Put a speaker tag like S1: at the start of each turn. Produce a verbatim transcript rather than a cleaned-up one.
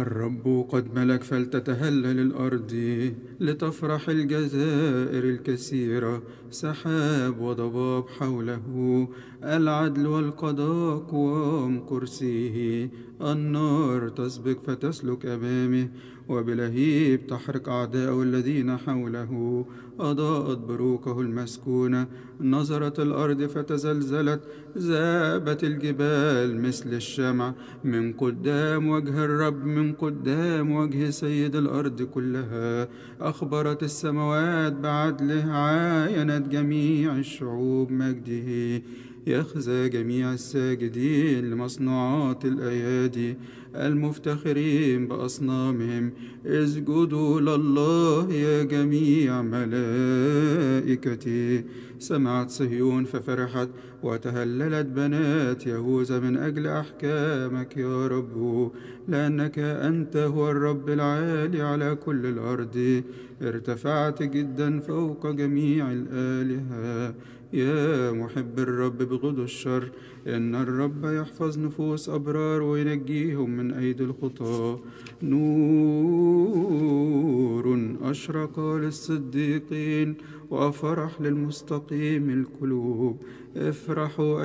S1: الرب قد ملك فلتتهلل الأرض، لتفرح الجزائر الكثيرة. سحاب وضباب حوله، العدل والقضاء قوام كرسيه. النار تسبق فتسلك أمامه، وبلهيب تحرق أعداء الذين حوله. أضاءت بروقه المسكونة، نظرت الأرض فتزلزلت. ذابت الجبال مثل الشمع من قدام وجه الرب، من قدام وجه سيد الأرض كلها. أخبرت السماوات بعدله، عاينت جميع الشعوب مجده. يخزى جميع الساجدين لمصنوعات الأيادي، المفتخرين بأصنامهم. اسجدوا لله يا جميع ملائكته. سمعت صهيون ففرحت، وتهللت بنات يهوذا من أجل أحكامك يا رب، لأنك أنت هو الرب العالي على كل الأرض. ارتفعت جدا فوق جميع الآلهة. يا محب الرب بغض الشر، إن الرب يحفظ نفوس أبرار وينجيهم من أيدي الخطاة. نور أشرق للصديقين، وفرح للمستقيم القلوب. افرحوا